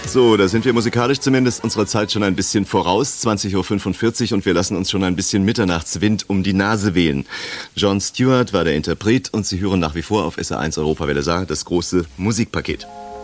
So, da sind wir musikalisch zumindest unserer Zeit schon ein bisschen voraus, 20:45 Uhr, und wir lassen uns schon ein bisschen Mitternachtswind um die Nase wehen. Jon Stewart war der Interpret und Sie hören nach wie vor auf SR1 Europawelle Saar das große Musikpaket.